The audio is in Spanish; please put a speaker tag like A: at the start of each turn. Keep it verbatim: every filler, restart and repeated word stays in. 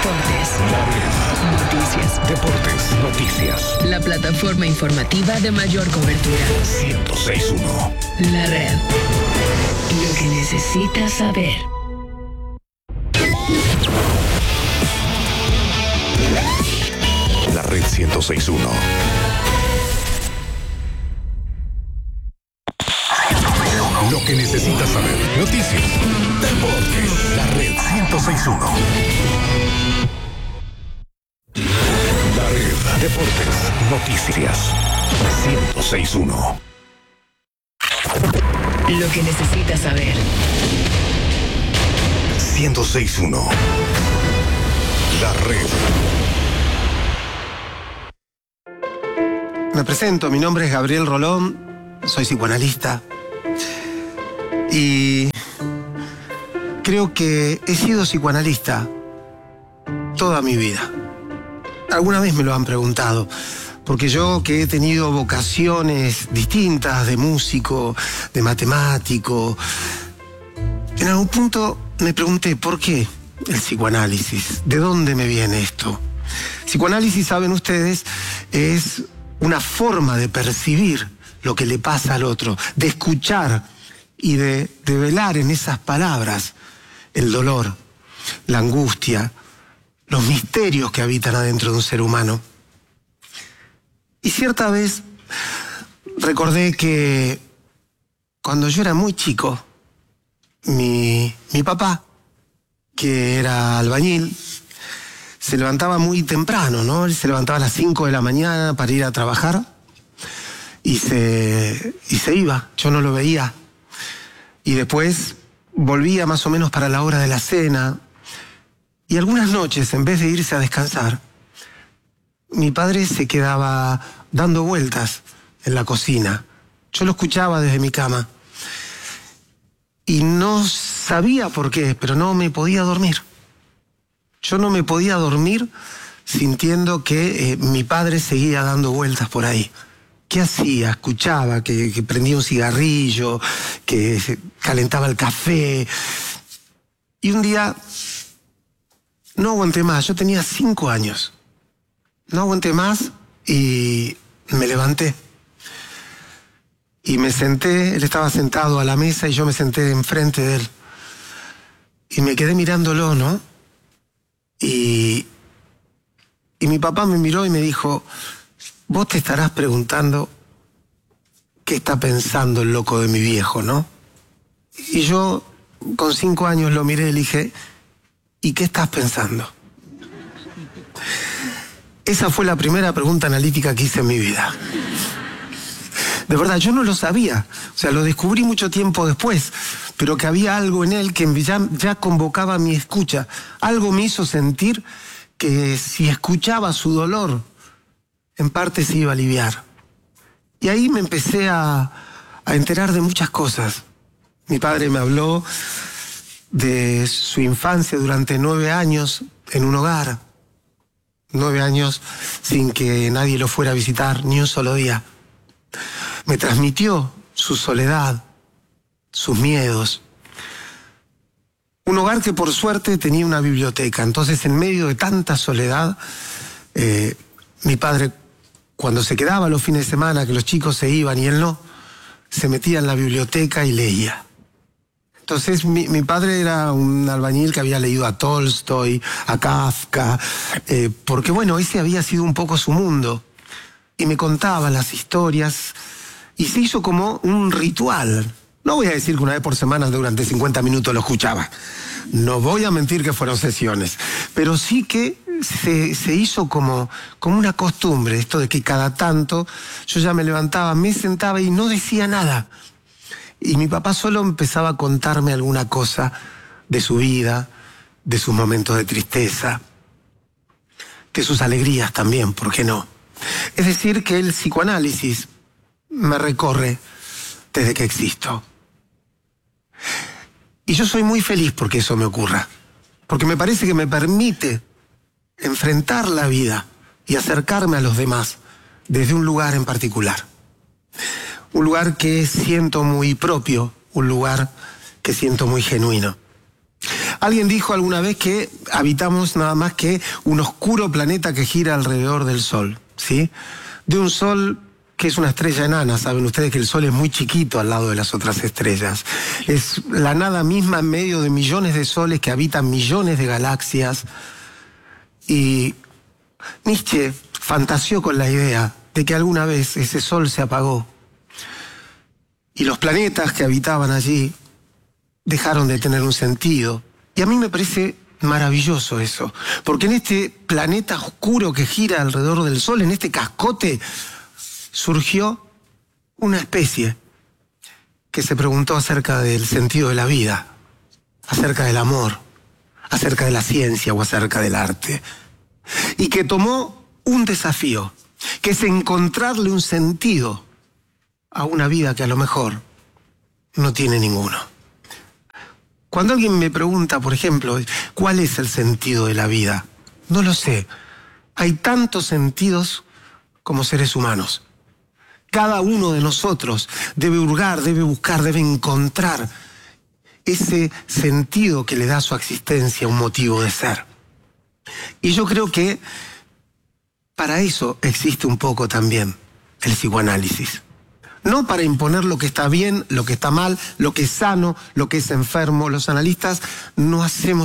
A: Deportes.
B: La red.
A: Noticias.
B: Deportes. Noticias.
A: La plataforma informativa de mayor cobertura.
B: ciento seis punto uno.
A: La red. Lo que necesitas saber.
B: La red ciento seis punto uno. Lo que necesitas saber. Noticias. Deportes. La red ciento seis punto uno. La red. Deportes. Noticias. ciento seis punto uno.
A: Lo que necesitas saber.
B: ciento seis punto uno. La red.
C: Me presento, mi nombre es Gabriel Rolón, soy psicoanalista y creo que he sido psicoanalista toda mi vida. Alguna vez me lo han preguntado, porque yo que he tenido vocaciones distintas de músico, de matemático, en algún punto me pregunté, ¿por qué el psicoanálisis? ¿De dónde me viene esto? Psicoanálisis, saben ustedes, es una forma de percibir lo que le pasa al otro, de escuchar y de, de velar en esas palabras el dolor, la angustia, los misterios que habitan adentro de un ser humano. Y cierta vez recordé que cuando yo era muy chico, mi, mi papá, que era albañil, se levantaba muy temprano, ¿no? Él se levantaba a las cinco de la mañana para ir a trabajar y se, y se iba. Yo no lo veía. Y después volvía más o menos para la hora de la cena. Y algunas noches, en vez de irse a descansar, mi padre se quedaba dando vueltas en la cocina. Yo lo escuchaba desde mi cama. Y no sabía por qué, pero no me podía dormir. Yo no me podía dormir sintiendo que eh, mi padre seguía dando vueltas por ahí. ¿Qué hacía? Escuchaba que, que prendía un cigarrillo, que se calentaba el café. Y un día no aguanté más. Yo tenía cinco años. No aguanté más y me levanté. Y me senté, él estaba sentado a la mesa y yo me senté enfrente de él. Y me quedé mirándolo, ¿no? Y, y mi papá me miró y me dijo, vos te estarás preguntando qué está pensando el loco de mi viejo, ¿no? Y yo, con cinco años, lo miré y le dije, ¿y qué estás pensando? Esa fue la primera pregunta analítica que hice en mi vida. De verdad, yo no lo sabía. O sea, lo descubrí mucho tiempo después, pero que había algo en él que ya, ya convocaba mi escucha. Algo me hizo sentir que si escuchaba su dolor, en parte se iba a aliviar. Y ahí me empecé a, a enterar de muchas cosas. Mi padre me habló de su infancia durante nueve años en un hogar. Nueve años sin que nadie lo fuera a visitar ni un solo día. Me transmitió su soledad, sus miedos. Un hogar que por suerte tenía una biblioteca. Entonces, en medio de tanta soledad, eh, mi padre, cuando se quedaba los fines de semana, que los chicos se iban y él no, se metía en la biblioteca y leía. Entonces, mi, mi padre era un albañil que había leído a Tolstoy, a Kafka, eh, porque bueno, ese había sido un poco su mundo. Y me contaba las historias y se hizo como un ritual. No voy a decir que una vez por semana durante cincuenta minutos lo escuchaba. No voy a mentir que fueron sesiones. Pero sí que se, se hizo como, como una costumbre, esto de que cada tanto yo ya me levantaba, me sentaba y no decía nada. Y mi papá solo empezaba a contarme alguna cosa de su vida, de sus momentos de tristeza, de sus alegrías también, ¿por qué no? Es decir, que el psicoanálisis me recorre desde que existo. Y yo soy muy feliz porque eso me ocurra. Porque me parece que me permite enfrentar la vida y acercarme a los demás desde un lugar en particular. Un lugar que siento muy propio, un lugar que siento muy genuino. Alguien dijo alguna vez que habitamos nada más que un oscuro planeta que gira alrededor del Sol, ¿sí? De un Sol que es una estrella enana. Saben ustedes que el Sol es muy chiquito al lado de las otras estrellas. Es la nada misma en medio de millones de soles que habitan millones de galaxias. Y Nietzsche fantaseó con la idea de que alguna vez ese Sol se apagó y los planetas que habitaban allí dejaron de tener un sentido. Y a mí me parece maravilloso eso, porque en este planeta oscuro que gira alrededor del Sol, en este cascote, surgió una especie que se preguntó acerca del sentido de la vida, acerca del amor, acerca de la ciencia o acerca del arte, y que tomó un desafío, que es encontrarle un sentido a una vida que a lo mejor no tiene ninguno. Cuando alguien me pregunta, por ejemplo, ¿cuál es el sentido de la vida? No lo sé. Hay tantos sentidos como seres humanos. Cada uno de nosotros debe hurgar, debe buscar, debe encontrar ese sentido que le da a su existencia un motivo de ser. Y yo creo que para eso existe un poco también el psicoanálisis. No para imponer lo que está bien, lo que está mal, lo que es sano, lo que es enfermo. Los analistas no hacemos